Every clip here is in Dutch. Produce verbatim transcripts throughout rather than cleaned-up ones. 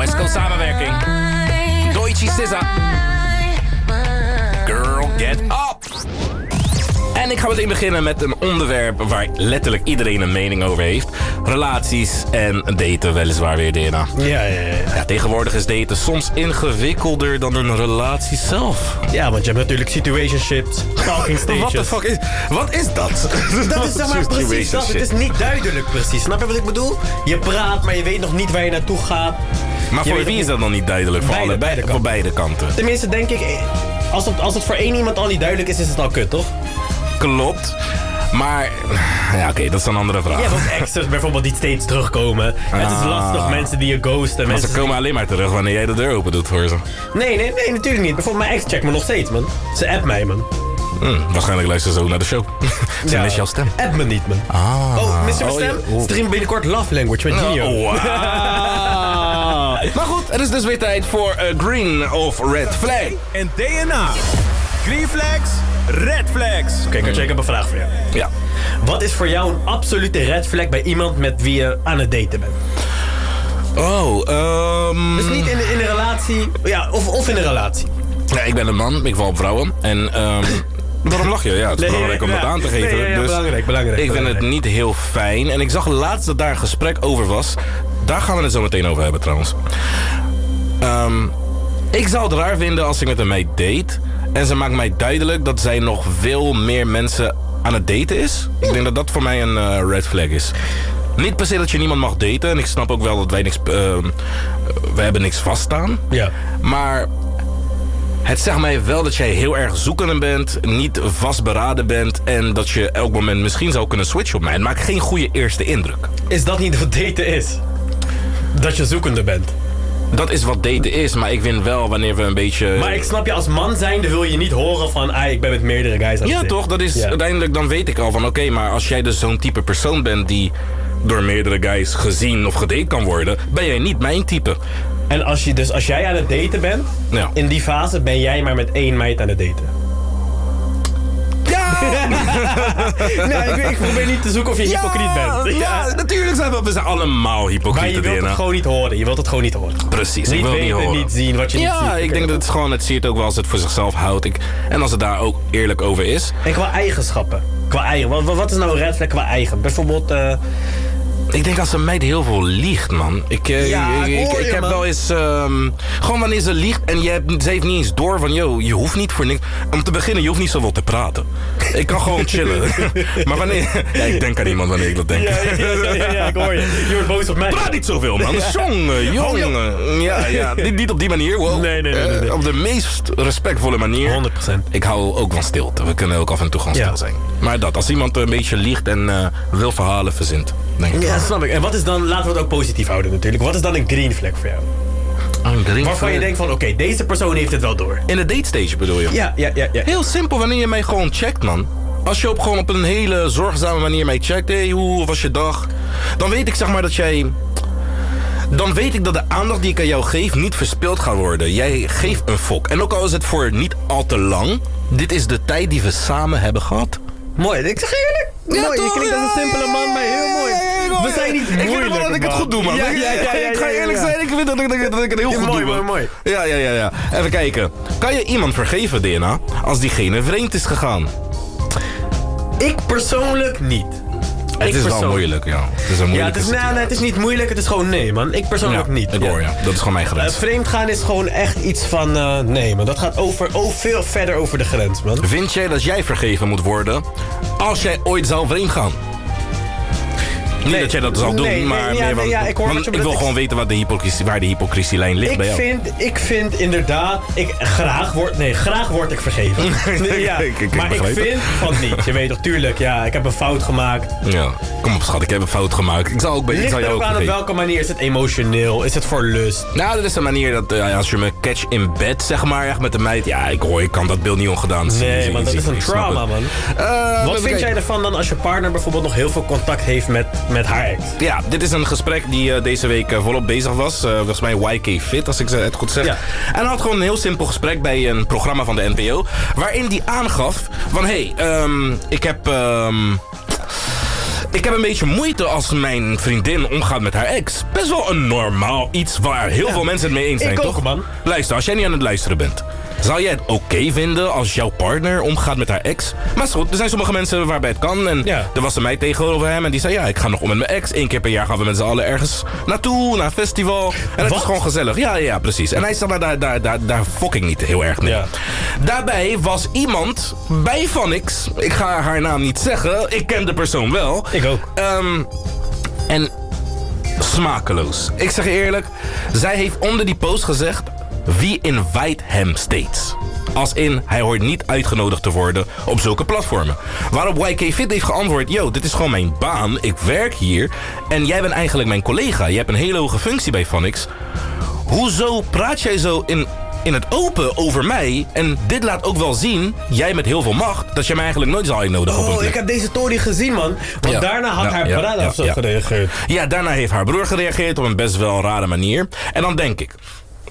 West Coast samenwerking. Deutsche S Z A. Girl, get up. En ik ga meteen beginnen met een onderwerp waar letterlijk iedereen een mening over heeft. Relaties en daten, weliswaar weer, D N A. Ja, ja, ja. Ja, tegenwoordig is daten soms ingewikkelder dan een relatie zelf. Ja, want je hebt natuurlijk situationships, talking stages. What the fuck is... Wat is dat? Dat is zeg maar precies dat. Het is niet duidelijk precies. Snap je wat ik bedoel? Je praat, maar je weet nog niet waar je naartoe gaat. Maar voor wie is dat dan niet duidelijk? Voor, beide, alle, beide voor beide kanten. Tenminste, denk ik, als het, als het voor één iemand al niet duidelijk is, is het al kut, toch? Klopt. Maar, ja oké, okay, dat is een andere vraag. Je hebt ook exes bijvoorbeeld die steeds terugkomen. Ah. Het is lastig, mensen die je ghosten. Maar mensen ze komen alleen maar terug wanneer jij de deur open doet voor ze. Nee, nee, nee, natuurlijk niet. Bijvoorbeeld mijn ex checkt me nog steeds, man. Ze appt mij, man. Hmm, waarschijnlijk luisteren ze ook naar de show. Ze ja, mis jouw stem. App me niet, man. Ah. Oh, mis je mijn oh, stem? Oh. Stream binnenkort Love Language met Gio. Oh, wow. Maar goed, het is dus weer tijd voor uh, Green of Red Flag. En D N A. Green flags, red flags. Oké, okay, ik heb een vraag voor jou. Ja. Wat is voor jou een absolute red flag bij iemand met wie je aan het daten bent? Oh, um... Dus niet in, in een relatie, ja, of, of in een relatie. Ja, ik ben een man, ik val op vrouwen. En um, waarom lach je? Ja, het is nee, belangrijk om ja, dat aan te geven. Nee, ja, ja, dus belangrijk, belangrijk. Ik vind belangrijk. het niet heel fijn. En ik zag laatst dat daar een gesprek over was. Daar gaan we het zo meteen over hebben trouwens. Um, ik zou het raar vinden als ik met een meid date. En ze maakt mij duidelijk dat zij nog veel meer mensen aan het daten is. Ik denk dat dat voor mij een uh, red flag is. Niet per se dat je niemand mag daten. En ik snap ook wel dat wij niks... Uh, wij hebben niks vaststaan. Ja. Maar... Het zegt mij wel dat jij heel erg zoekende bent, niet vastberaden bent en dat je elk moment misschien zou kunnen switchen op mij. Het maakt geen goede eerste indruk. Is dat niet wat daten is? Dat je zoekende bent? Dat is wat daten is, maar ik vind wel wanneer we een beetje... Maar ik snap je, als man zijnde wil je niet horen van, ah, ik ben met meerdere guys aan het Ja daten. toch, dat is ja. uiteindelijk, dan weet ik al van oké, okay, maar als jij dus zo'n type persoon bent die door meerdere guys gezien of gedate kan worden, ben jij niet mijn type. En als je, dus als jij aan het daten bent, ja. in die fase ben jij maar met één meid aan het daten. Ja! nou, ik, ik probeer niet te zoeken of je ja, hypocriet bent. Ja, ja, natuurlijk zijn we, we zijn allemaal hypocriet. Maar je wilt het gewoon niet horen. Je wilt het gewoon niet horen. Precies, niet ik wil weten, niet horen. niet zien wat je ja, niet ziet. Ja, ik denk dat het gewoon, het zie het ook wel als het voor zichzelf houdt. Ik, en als het daar ook eerlijk over is. En qua eigenschappen. Qua eigen. Wat, wat is nou een red flag qua eigen? Bijvoorbeeld... Uh, Ik denk als een meid heel veel liegt, man. Ik, uh, ja, ik, ik, ik, ik heb man. wel eens... Um, gewoon wanneer ze liegt en je hebt, ze heeft niet eens door van... Yo, je hoeft niet voor niks... Om te beginnen, je hoeft niet zoveel te praten. Ik kan gewoon chillen. maar wanneer... Ja, ik denk aan iemand wanneer ik dat denk. Ja, ja, ja, ja, ja ik hoor je. Je wordt boos op mij. Praat niet zoveel, man. Jong, jong. Ja, ja. Niet, niet op die manier, wow. Nee, nee, nee. nee, nee. Uh, op de meest respectvolle manier. honderd procent. Ik hou ook van stilte. We kunnen ook af en toe gewoon stil ja. zijn. Maar dat, als iemand een beetje liegt en uh, wil verhalen verzint. Denk ik ja, wel. snap ik. En wat is dan, laten we het ook positief houden natuurlijk. Wat is dan een green flag voor jou? Een green Waarvan flag? je denkt van, oké, okay, deze persoon heeft het wel door. In de date stage bedoel je? Ja, ja, ja, ja. Heel simpel, wanneer je mij gewoon checkt, man. Als je op, gewoon op een hele zorgzame manier mij checkt. Hé, hey, hoe was je dag? Dan weet ik zeg maar dat jij... Dan weet ik dat de aandacht die ik aan jou geef niet verspild gaat worden. Jij geeft een fok. En ook al is het voor niet al te lang. Dit is de tijd die we samen hebben gehad. Mooi, ik zeg eerlijk. Ja, mooi, toch, je klinkt ja, als een simpele man, maar heel mooi. Ja, ja, we zijn niet ik moeilijk, Ik vind wel dat ik het goed doe, man. Ja, ja, ja, ja, ik ga eerlijk ja, ja. zijn, ik vind dat ik, dat ik, dat ik het heel ja, goed mooi, doe. Mooi, mooi, mooi. Ja, ja, ja, ja. Even kijken. Kan je iemand vergeven, D N A, als diegene vreemd is gegaan? Ik persoonlijk niet. Het ik is persoon... wel moeilijk, ja. Het is een ja, moeilijke het is, nou, nee, het is niet moeilijk, het is gewoon nee, man. Ik persoonlijk ja, niet. Ik hoor, ja. ja. Dat is gewoon mijn grens. Uh, vreemd gaan is gewoon echt iets van, uh, nee, man. Dat gaat over, oh, veel verder over de grens, man. Vind jij dat jij vergeven moet worden als jij ooit zou vreemd gaan? Niet nee, dat jij dat zal doen, nee, maar... Nee, ja, meer van, ja, ik, hoor want je ik wil gewoon weten wat de hypocrisie, waar de hypocrisielijn ligt ik bij jou. Vind, ik vind inderdaad... Ik, graag, word, nee, graag word ik vergeven. ja, ik, ik, maar ik, ik vind van niet. Je weet toch, tuurlijk, ja, ik heb een fout gemaakt. Ja, kom op schat, ik heb een fout gemaakt. Ik zal ook bij, ik zal jou ook aan op welke manier is het emotioneel? Is het voor lust? Nou, dat is een manier dat uh, als je me catch in bed, zeg maar, echt met de meid... Ja, ik hoor, ik kan dat beeld niet ongedaan zien. Nee, zien, man, dat zien, is een zien, trauma, man. Uh, Wat vind jij ervan dan als je partner bijvoorbeeld nog heel veel contact heeft met, met haar ex? Ja, dit is een gesprek die uh, deze week uh, volop bezig was. Uh, volgens mij Y K Fit, als ik het goed zeg. Ja. En hij had gewoon een heel simpel gesprek bij een programma van de N P O. Waarin hij aangaf van, hé, hey, um, ik heb... Um, ik heb een beetje moeite als mijn vriendin omgaat met haar ex. Best wel een normaal iets waar heel ja. veel mensen het mee eens zijn, ik toch? Ook, man. Luister, als jij niet aan het luisteren bent, zou jij het oké okay vinden als jouw partner omgaat met haar ex? Maar is goed, er zijn sommige mensen waarbij het kan. En ja. er was er mij tegenover hem en die zei, ja, ik ga nog om met mijn ex. Eén keer per jaar gaan we met z'n allen ergens naartoe, naar een festival. En het is gewoon gezellig. Ja, ja, precies. En hij zegt, maar daar, daar, daar, daar fok ik niet heel erg mee. Ja. Daarbij was iemand bij Phonics, ik ga haar naam niet zeggen, ik ken de persoon wel. Ik ook. Um, en smakeloos. Ik zeg je eerlijk, zij heeft onder die post gezegd, wie invite hem steeds? Als in, hij hoort niet uitgenodigd te worden op zulke platformen. Waarop Y K Fit heeft geantwoord, yo, dit is gewoon mijn baan, ik werk hier en jij bent eigenlijk mijn collega. Je hebt een hele hoge functie bij Phonics. Hoezo praat jij zo in, in het open over mij? En dit laat ook wel zien, jij met heel veel macht, dat je mij eigenlijk nooit zal uitnodigen oh, op een plek. Ik heb deze story gezien, man. Want ja. daarna had ja, haar ja, broer ja, of zo ja. gereageerd. Ja, daarna heeft haar broer gereageerd op een best wel rare manier. En dan denk ik,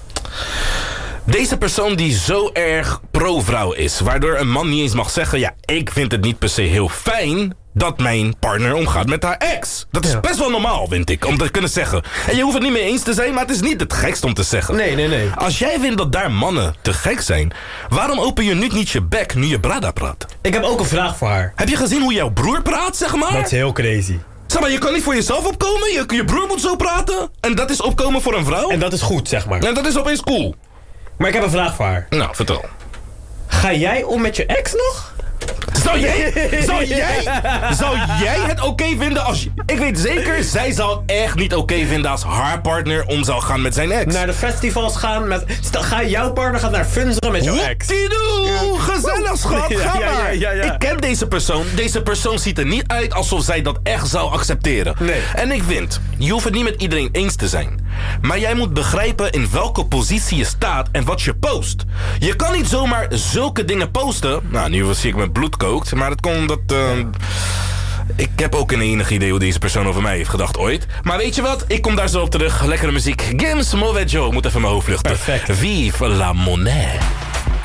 deze persoon die zo erg pro-vrouw is, waardoor een man niet eens mag zeggen, ja, ik vind het niet per se heel fijn dat mijn partner omgaat met haar ex. Dat is ja. best wel normaal, vind ik, om te kunnen zeggen. En je hoeft het niet mee eens te zijn, maar het is niet het gekst om te zeggen. Nee, nee, nee. Als jij vindt dat daar mannen te gek zijn, waarom open je nu niet je bek nu je brada praat? Ik heb ook een vraag voor haar. Heb je gezien hoe jouw broer praat, zeg maar? Dat is heel crazy. Zeg maar, je kan niet voor jezelf opkomen, je, je broer moet zo praten. En dat is opkomen voor een vrouw? En dat is goed, zeg maar. En dat is opeens cool. Maar ik heb een vraag voor haar. Nou, vertel. Ga jij om met je ex nog? Zou jij, zou jij, zou jij het oké okay vinden als je... Ik weet zeker, zij zou het echt niet oké okay vinden als haar partner om zou gaan met zijn ex. Naar de festivals gaan met... Stel, ga jouw partner gaat naar Funzeren met jouw ex. Woeptiedoe, ja. Gezellig schat, ja, ga ja, maar. ja, ja, ja. Ik ken deze persoon. Deze persoon ziet er niet uit alsof zij dat echt zou accepteren. Nee. En ik vind, je hoeft het niet met iedereen eens te zijn. Maar jij moet begrijpen in welke positie je staat en wat je post. Je kan niet zomaar zulke dingen posten. Nou, nu zie ik mijn bloed kookt, maar dat komt omdat... Uh, ik heb ook een enig idee hoe deze persoon over mij heeft gedacht ooit. Maar weet je wat? Ik kom daar zo op terug. Lekkere muziek. Gims Movet Joe. Moet even mijn hoofd luchten. Perfect. Vive la monnaie.